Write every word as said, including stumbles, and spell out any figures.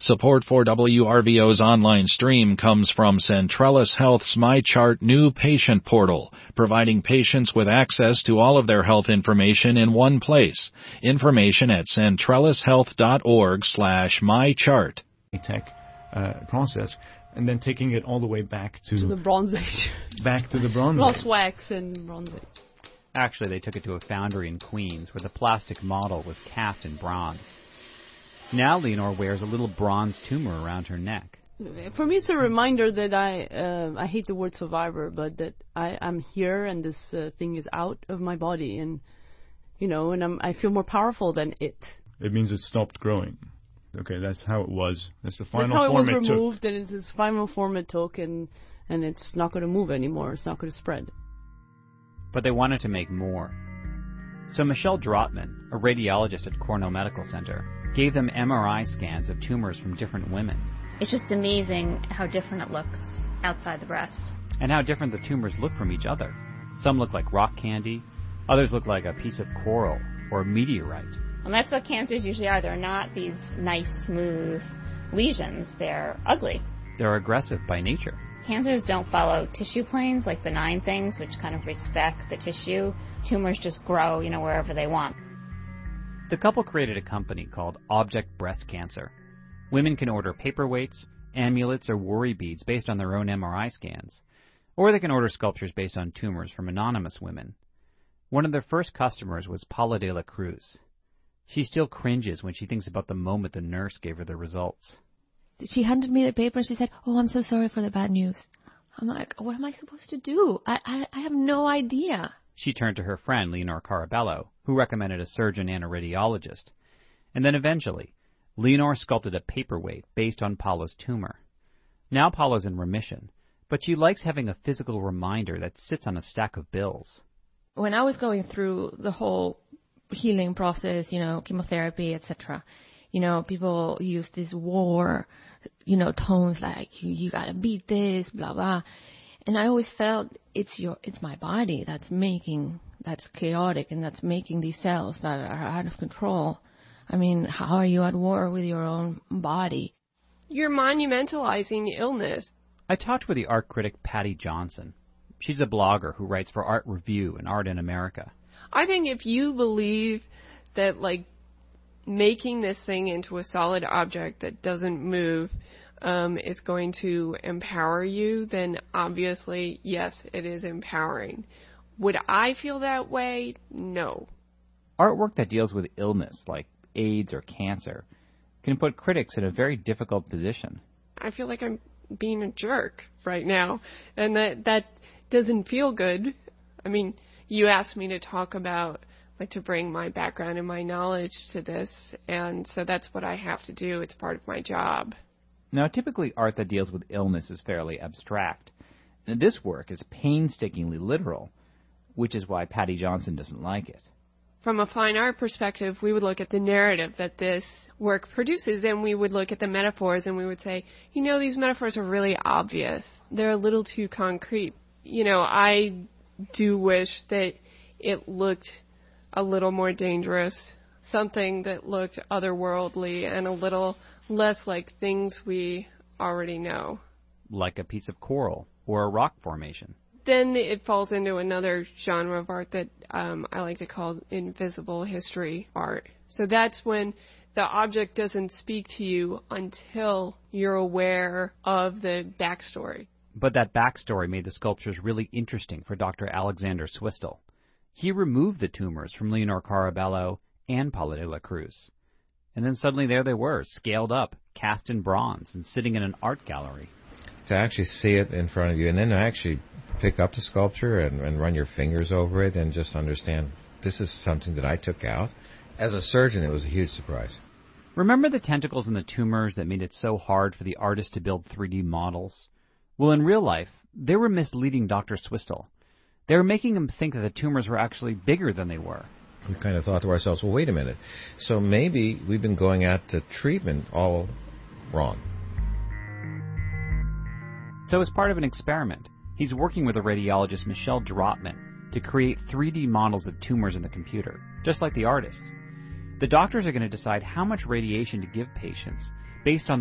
Support for W R V O's online stream comes from Centrellis Health's MyChart new patient portal, providing patients with access to all of their health information in one place. Information at centrellishealth.org slash mychart. Tech uh, process, and then taking it all the way back to, to the Bronze Age. Back to the Bronze Lost Age. wax and Bronze Age. Actually, they took it to a foundry in Queens where the plastic model was cast in bronze. Now Leonore wears a little bronze tumor around her neck. For me, it's a reminder that I uh, I hate the word survivor, but that I, I'm here and this uh, thing is out of my body, and you know, and I'm, I feel more powerful than it. It means it stopped growing. Okay, that's how it was. That's the final that's how form it was it removed, took. and it's this final form it took, and and it's not going to move anymore. It's not going to spread. But they wanted to make more. So Michelle Drotman, a radiologist at Cornell Medical Center, gave them M R I scans of tumors from different women. It's just amazing how different it looks outside the breast. And how different the tumors look from each other. Some look like rock candy, others look like a piece of coral or a meteorite. And that's what cancers usually are. They're not these nice, smooth lesions. They're ugly. They're aggressive by nature. Cancers don't follow tissue planes like benign things, which kind of respect the tissue. Tumors just grow, you know, wherever they want. The couple created a company called Object Breast Cancer. Women can order paperweights, amulets, or worry beads based on their own M R I scans. Or they can order sculptures based on tumors from anonymous women. One of their first customers was Paula de la Cruz. She still cringes when she thinks about the moment the nurse gave her the results. She handed me the paper and she said, "Oh, I'm so sorry for the bad news." I'm like, what am I supposed to do? I, I, I have no idea. She turned to her friend, Leonore Carabello, who recommended a surgeon and a radiologist. And then eventually, Leonore sculpted a paperweight based on Paula's tumor. Now Paula's in remission, but she likes having a physical reminder that sits on a stack of bills. When I was going through the whole healing process, you know, chemotherapy, et cetera, you know, people use this war, you know, tones like, you, you gotta beat this, blah, blah. And I always felt it's your, it's my body that's making, that's chaotic and that's making these cells that are out of control. I mean, how are you at war with your own body? You're monumentalizing illness. I talked with the art critic Patty Johnson. She's a blogger who writes for Art Review and Art in America. I think if you believe that, like, making this thing into a solid object that doesn't move um, is going to empower you, then obviously, yes, it is empowering. Would I feel that way? No. Artwork that deals with illness, like AIDS or cancer, can put critics in a very difficult position. I feel like I'm being a jerk right now, and that that doesn't feel good. I mean, you asked me to talk about, like, to bring my background and my knowledge to this, and so that's what I have to do. It's part of my job. Now, typically art that deals with illness is fairly abstract. And this work is painstakingly literal, which is why Patty Johnson doesn't like it. From a fine art perspective, we would look at the narrative that this work produces, and we would look at the metaphors, and we would say, you know, these metaphors are really obvious. They're a little too concrete. You know, I do wish that it looked a little more dangerous, something that looked otherworldly and a little less like things we already know. Like a piece of coral or a rock formation. Then it falls into another genre of art that um, I like to call invisible history art. So that's when the object doesn't speak to you until you're aware of the backstory. But that backstory made the sculptures really interesting for Doctor Alexander Swistel. He removed the tumors from Leonore Carabello and Paula de la Cruz. And then suddenly there they were, scaled up, cast in bronze, and sitting in an art gallery. To actually see it in front of you, and then to actually pick up the sculpture and, and run your fingers over it and just understand this is something that I took out. As a surgeon, it was a huge surprise. Remember the tentacles in the tumors that made it so hard for the artist to build three D models? Well, in real life, they were misleading Doctor Swistel. They were making him think that the tumors were actually bigger than they were. We kind of thought to ourselves, well, wait a minute. So maybe we've been going at the treatment all wrong. So as part of an experiment, he's working with a radiologist, Michelle Drotman, to create three D models of tumors in the computer, just like the artists. The doctors are going to decide how much radiation to give patients based on